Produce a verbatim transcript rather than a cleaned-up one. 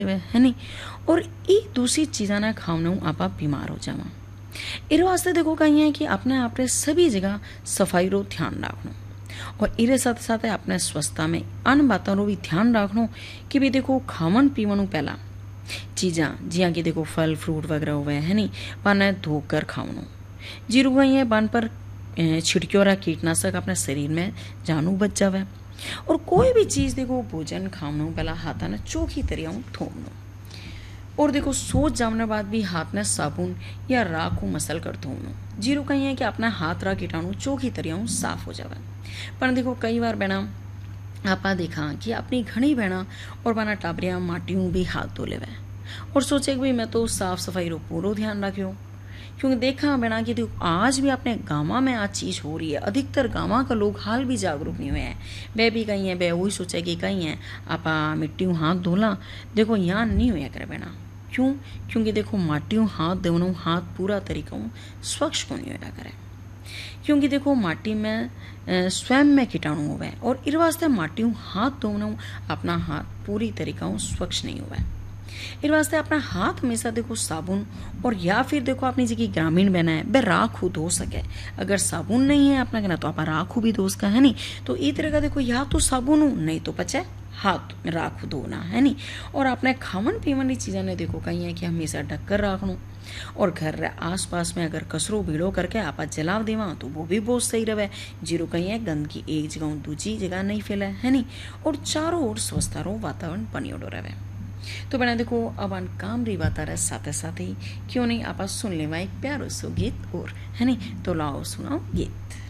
है नहीं। और एक दूसरी चीज़ा ना खावनों आप बीमार हो जावा। एर वास्ते देखो कहीं है कि अपने आप रे सभी जगह सफाई रो ध्यान रखना और इरे साथ साथ अपने स्वस्थता में अन बातों रो भी ध्यान रखना कि भी देखो खावन पीवन पहला चीज़ा जिया कि देखो फल फ्रूट वगैरह हुए है नहीं बन धोकर खावनो जीरू गई है बन पर छिड़कियों रा कीटनाशक अपने शरीर में जानू बच जावे। और कोई भी चीज़ देखो भोजन खावनो पहला हाथा ने चोखी तरिया थोमनो और देखो सोच जाने बाद भी हाथ ने साबुन या राख को मसल कर धोनो जीरो कहीं है कि अपना हाथ रा कीटाणु चोखी तरिया साफ हो जावे। पर देखो कई बार बहना आपा देखा कि अपनी घनी बहना और बना टाबरिया माटियों भी हाथ धो लेवे और सोचे कि भाई मैं तो साफ सफाई रो पूरा ध्यान रखियो। क्योंकि देखा बना कि देखो आज भी अपने गाँव में आज चीज़ हो रही है। अधिकतर गाँव का लोग हाल भी जागरूक नहीं हुए हैं। वे भी कहीं है वे वही सोचे कि कहीं है आपा मिट्टियों हाथ धोला देखो यहाँ नहीं हुआ करे बेना। क्यों? क्योंकि देखो माटियों हाथ धोनो हाथ पूरा तरीका स्वच्छ को नहीं होया करे। क्योंकि देखो माटी में स्वयं में कीटाणु हुए और इस वास्ते माटियों हाथ धोनो अपना हाथ पूरी तरीका स्वच्छ नहीं हुआ। इस वास्ते अपना हाथ हमेशा देखो साबुन और या फिर देखो अपनी जगह ग्रामीण बना है वह राख धो सके। अगर साबुन नहीं है अपना कहना तो आप राख भी धो सका है नहीं। तो इस तरह का देखो या तो साबुन नहीं तो पचे हाथ में राख धोना है नहीं। और अपने खावन पीवन की चीज़ें ने देखो कहीं है कि हमेशा ढक कर रखनो और घर आस पास में अगर कसरो भीड़ो करके आप जलाव देवा तो वो भी बहुत सही रहे। जीरो कहीं है गंदगी एक जगह दूसरी जगह नहीं फैले है नहीं और चारों ओर स्वस्थ रो वातावरण बनी ओडो रहे। तो बना देखो अब अन काम री बात रहे साथ साथ ही क्यों नहीं आप सुन ले एक प्यारो सो गीत और है नहीं। तो लाओ सुनाओ गीत।